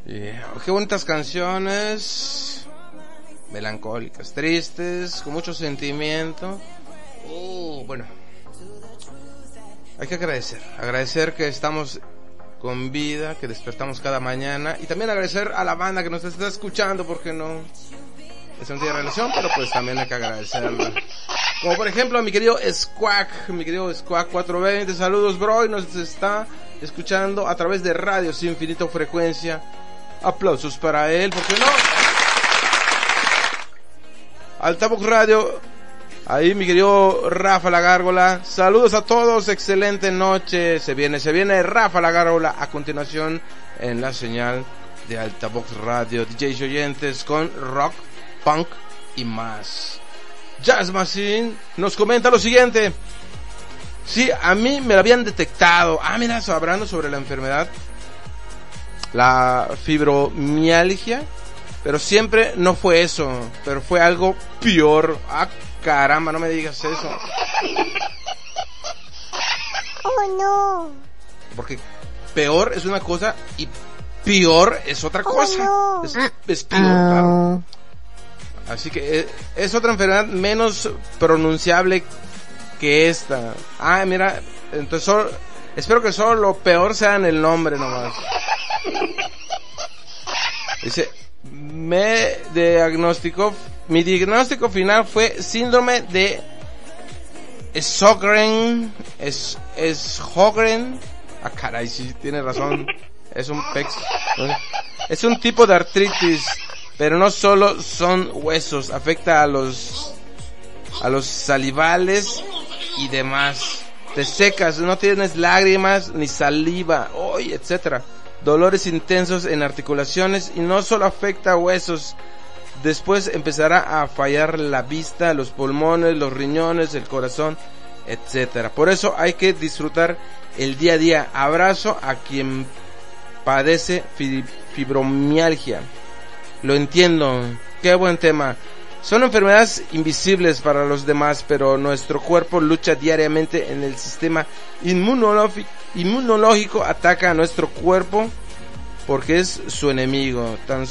Qué bonitas canciones, melancólicas, tristes, con mucho sentimiento. Bueno, hay que agradecer que estamos con vida, que despertamos cada mañana, y también agradecer a la banda que nos está escuchando, porque no es un día de relación, pero pues también hay que agradecerla. Como por ejemplo a mi querido Squawk 420, saludos bro, y nos está escuchando a través de Radio Sin Infinito Frecuencia. Aplausos para él, ¿por qué no? Altavox Radio, ahí mi querido Rafa la Gárgola, saludos a todos, excelente noche, se viene Rafa la Gárgola a continuación en la señal de Altavox Radio, DJs y oyentes con rock, punk y más. Jazz Machine nos comenta lo siguiente: sí, a mí me lo habían detectado. Mira, hablando sobre la enfermedad, la fibromialgia, pero siempre no fue eso, pero fue algo peor. Caramba, no me digas eso. Oh no. Porque peor es una cosa y peor es otra cosa. No. Es peor, claro. Así que es otra enfermedad menos pronunciable que esta. Mira, entonces espero que solo lo peor sea en el nombre nomás. Dice, mi diagnóstico final fue síndrome de Sjögren. Caray, sí, tiene razón. Es un pex. Es un tipo de artritis, pero no solo son huesos, afecta a los salivales y demás. Te secas, no tienes lágrimas ni saliva, etcétera. Dolores intensos en articulaciones, y no solo afecta a huesos. Después empezará a fallar la vista, los pulmones, los riñones, el corazón, etcétera. Por eso hay que disfrutar el día a día. Abrazo a quien padece fibromialgia. Lo entiendo, qué buen tema. Son enfermedades invisibles para los demás, pero nuestro cuerpo lucha diariamente en el sistema inmunológico, ataca a nuestro cuerpo porque es su enemigo. Tan